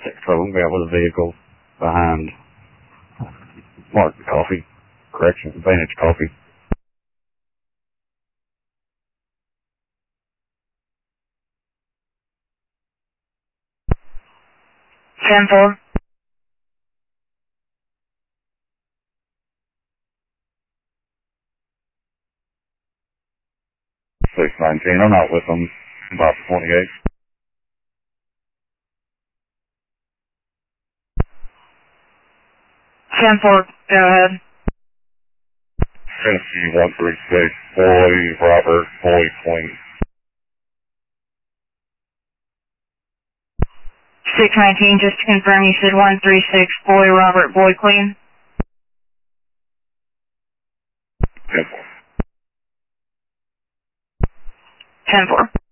6-7, we have a vehicle behind Mark Coffee, Vantage Coffee. 10-4. 619, I'm not with them, about 28. 10-4, go ahead. Tennessee 136, Boy, Robert, Boy, Queen. 619, just to confirm, you said 136, Boy, Robert, Boy, Queen? 10-4. 10-4.